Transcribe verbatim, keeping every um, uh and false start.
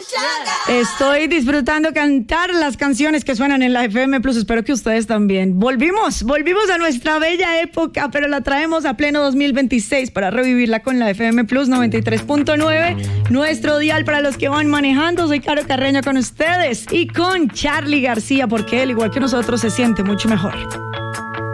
Estoy disfrutando cantar las canciones que suenan en la F M Plus. Espero que ustedes también. Volvimos, volvimos a nuestra bella época, pero la traemos a pleno dos mil veintiséis para revivirla con la F M Plus noventa y tres punto nueve. Nuestro dial para los que van manejando. Soy Caro Carreño con ustedes y con Charly García, porque él, igual que nosotros, se siente mucho mejor.